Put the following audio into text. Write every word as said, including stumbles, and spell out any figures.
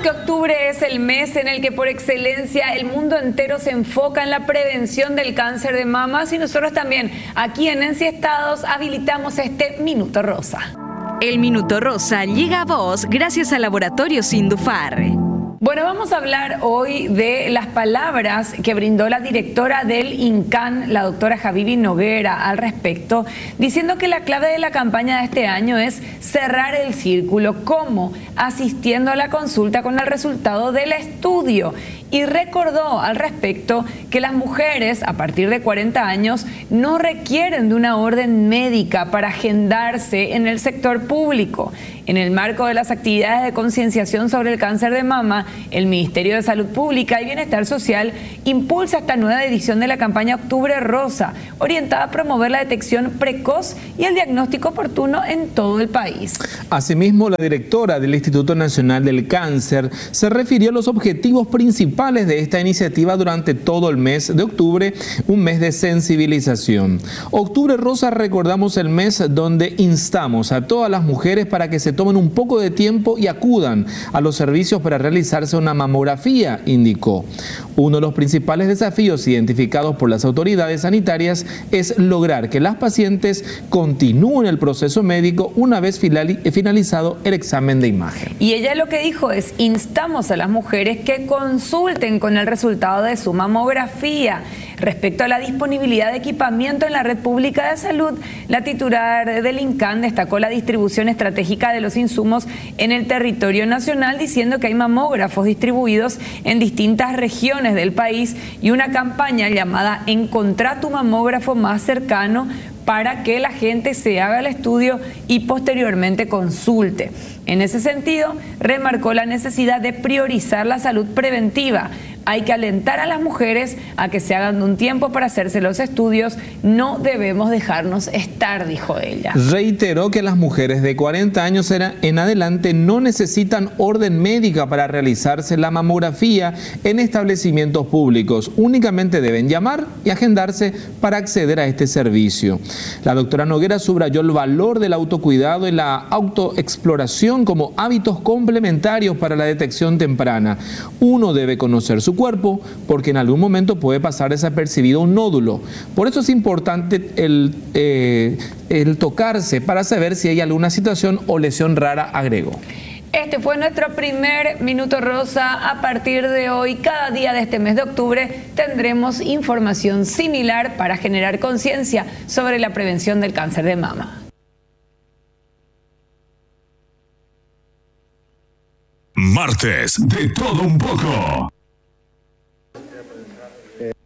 que octubre es el mes en el que por excelencia el mundo entero se enfoca en la prevención del cáncer de mama, y nosotros también aquí en Ensiestados habilitamos este Minuto Rosa. El Minuto Rosa llega a vos gracias a Laboratorios Indufar. Bueno, vamos a hablar hoy de las palabras que brindó la directora del INCAN, la doctora Javivi Noguera, al respecto, diciendo que la clave de la campaña de este año es cerrar el círculo. ¿Cómo? Asistiendo a la consulta con el resultado del estudio. Y recordó al respecto que las mujeres a partir de cuarenta años no requieren de una orden médica para agendarse en el sector público. En el marco de las actividades de concienciación sobre el cáncer de mama, el Ministerio de Salud Pública y Bienestar Social impulsa esta nueva edición de la campaña Octubre Rosa, orientada a promover la detección precoz y el diagnóstico oportuno en todo el país. Asimismo, la directora del Instituto Nacional del Cáncer se refirió a los objetivos principales de esta iniciativa durante todo el mes de octubre, un mes de sensibilización. Octubre Rosa, recordamos el mes donde instamos a todas las mujeres para que se tomen un poco de tiempo y acudan a los servicios para realizarse una mamografía, indicó. Uno de los principales desafíos identificados por las autoridades sanitarias es lograr que las pacientes continúen el proceso médico una vez finalizado el examen de imagen. Y ella lo que dijo es: instamos a las mujeres que consulten con el resultado de su mamografía. Respecto a la disponibilidad de equipamiento en la red pública de salud, la titular del INCAN destacó la distribución estratégica de los insumos en el territorio nacional, diciendo que hay mamógrafos distribuidos en distintas regiones del país y una campaña llamada Encontrá tu mamógrafo más cercano para que la gente se haga el estudio y posteriormente consulte. En ese sentido, remarcó la necesidad de priorizar la salud preventiva. Hay que alentar a las mujeres a que se hagan de un tiempo para hacerse los estudios. No debemos dejarnos estar, dijo ella. Reiteró que las mujeres de cuarenta años en adelante no necesitan orden médica para realizarse la mamografía en establecimientos públicos. Únicamente deben llamar y agendarse para acceder a este servicio. La doctora Noguera subrayó el valor del autocuidado y la autoexploración como hábitos complementarios para la detección temprana. Uno debe conocer su cuerpo porque en algún momento puede pasar desapercibido un nódulo. Por eso es importante el, eh, el tocarse para saber si hay alguna situación o lesión rara, agregó. Este fue nuestro primer Minuto Rosa. A partir de hoy, cada día de este mes de octubre, tendremos información similar para generar conciencia sobre la prevención del cáncer de mama. Martes de todo un poco.